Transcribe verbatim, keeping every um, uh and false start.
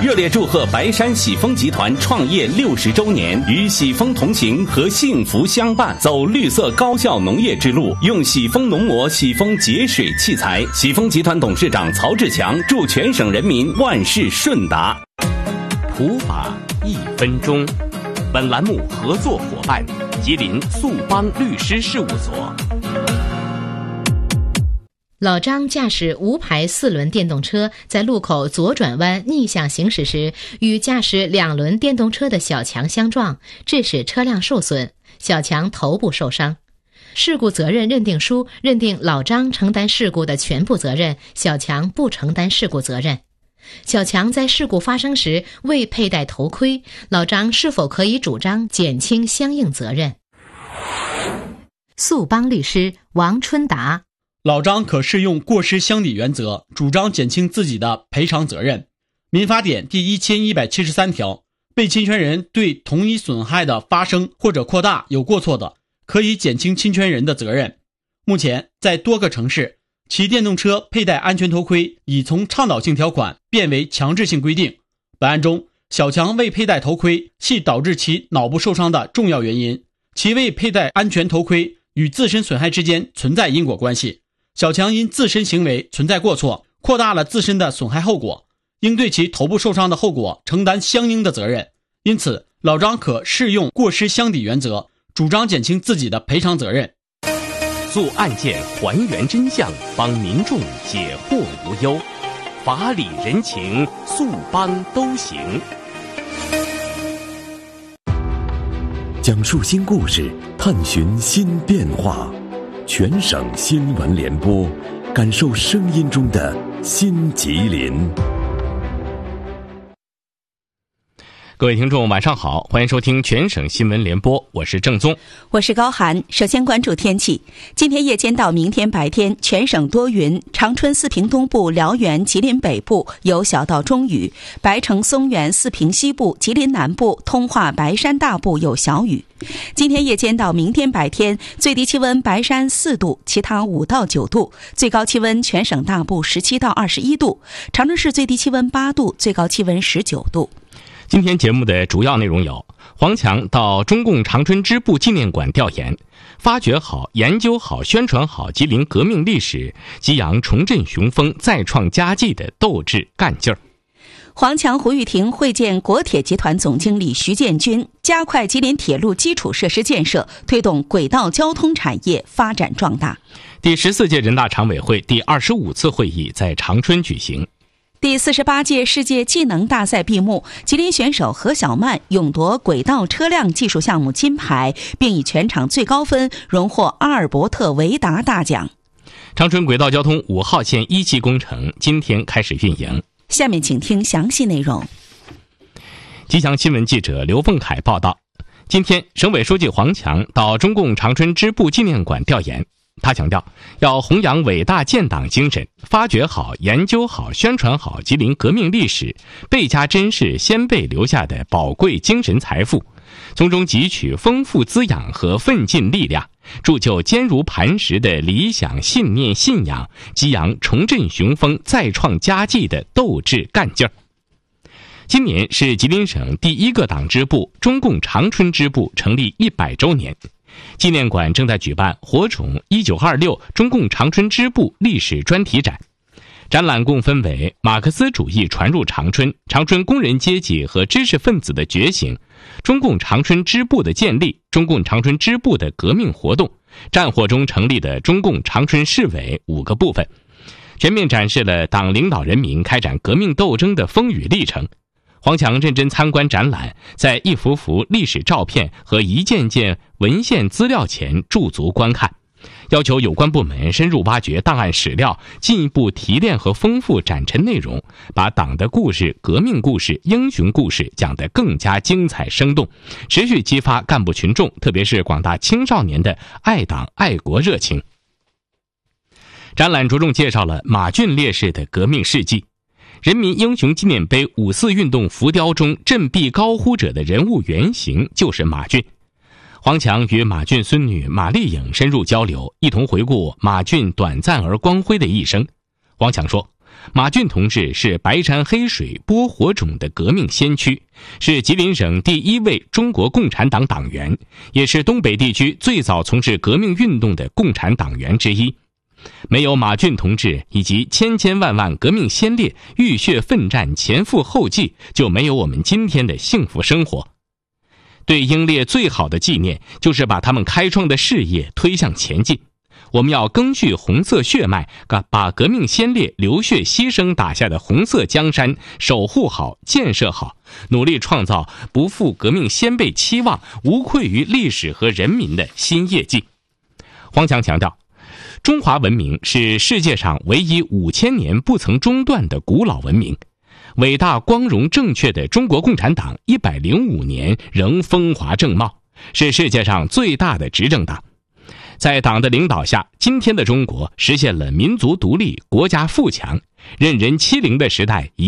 热烈祝贺白山喜丰集团创业六十周年，与喜丰同行和幸福相伴，走绿色高效农业之路，用喜丰农膜、喜丰节水器材。喜丰集团董事长曹志强祝全省人民万事顺达。普法一分钟，本栏目合作伙伴吉林速邦律师事务所。 老张驾驶无牌四轮电动车在路口左转弯逆向行驶时，与驾驶两轮电动车的小强相撞，致使车辆受损，小强头部受伤。事故责任认定书认定老张承担事故的全部责任，小强不承担事故责任。小强在事故发生时未佩戴头盔，老张是否可以主张减轻相应责任？速邦律师王春达。 老张可适用过失相抵原则，主张减轻自己的赔偿责任。民法典第一千一百七十三条，被侵权人对同一损害的发生或者扩大有过错的，可以减轻侵权人的责任。目前，在多个城市，骑电动车佩戴安全头盔已从倡导性条款变为强制性规定。本案中，小强未佩戴头盔系导致其脑部受伤的重要原因，其未佩戴安全头盔与自身损害之间存在因果关系。小强因自身行为存在过错，扩大了自身的损害后果，应对其头部受伤的后果承担相应的责任。因此，老张可适用过失相抵原则，主张减轻自己的赔偿责任。 诉案件还原真相，帮民众解惑无忧，法理人情，速邦都行。 讲述新故事，探寻新变化。全省新闻联播，感受声音中的新吉林。 各位听众晚上好，欢迎收听全省新闻联播，我是郑宗， 我是高涵。首先关注天气，今天夜间到明天白天全省多云，长春、四平东部、辽源、吉林北部有小到中雨，白城、松原、四平西部、吉林南部、通化、白山大部有小雨。今天夜间到明天白天，最低气温白山四度，其他五到九度，最高气温全省大部十七到二十一度，长春市最低气温八度，最高气温十九度。 今天节目的主要内容有：黄强到中共长春支部纪念馆调研，发掘好、研究好、宣传好吉林革命历史，激扬重振雄风、再创佳绩的斗志干劲儿。 黄强、胡玉婷会见国铁集团总经理徐建军，加快吉林铁路基础设施建设，推动轨道交通产业发展壮大。 第十四届人大常委会第二十五次会议在长春举行。 第四十八届世界技能大赛闭幕，吉林选手何小曼勇夺轨道车辆技术项目金牌，并以全场最高分荣获阿尔伯特维达大奖。 长春轨道交通五号线一期工程今天开始运营。 下面请听详细内容。 吉祥新闻记者刘凤凯报道，今天省委书记黄强到中共长春支部纪念馆调研。他强调，要弘扬伟大建党精神，发掘好、研究好、宣传好吉林革命历史，倍加珍视先辈留下的宝贵精神财富，从中汲取丰富滋养和奋进力量，铸就坚如磐石的理想信念信仰，激扬重振雄风、再创佳绩的斗志干劲儿。今年是吉林省第一个党支部中共长春支部成立一百周年，纪念馆正在举办火种一九二六中共长春支部历史专题展。展览共分为马克思主义传入长春、长春工人阶级和知识分子的觉醒、中共长春支部的建立、中共长春支部的革命活动、战火中成立的中共长春市委五个部分，全面展示了党领导人民开展革命斗争的风雨历程。黄强认真参观展览，在一幅幅历史照片和一件件文献资料前驻足观看，要求有关部门深入挖掘档案史料，进一步提炼和丰富展陈内容，把党的故事、革命故事、英雄故事讲得更加精彩生动，持续激发干部群众，特别是广大青少年的爱党爱国热情。展览着重介绍了马俊烈士的革命事迹。人民英雄纪念碑五四运动浮雕中振臂高呼者的人物原型就是马俊。黄强与马俊孙女马丽颖深入交流，一同回顾马俊短暂而光辉的一生。黄强说， 马俊同志是白山黑水播火种的革命先驱，是吉林省第一位中国共产党党员，也是东北地区最早从事革命运动的共产党员之一。没有马俊同志以及千千万万革命先烈浴血奋战前赴后继，就没有我们今天的幸福生活。对英烈最好的纪念，就是把他们开创的事业推向前进。我们要赓续红色血脉，把革命先烈流血牺牲打下的红色江山守护好、建设好，努力创造不负革命先辈期望、无愧于历史和人民的新业绩。黄强强调，中华文明是世界上唯一五千年不曾中断的古老文明，伟大光荣正确的中国共产党一百零五年仍风华正茂，是世界上最大的执政党。在党的领导下，今天的中国实现了民族独立、国家富强，任人欺凌的时代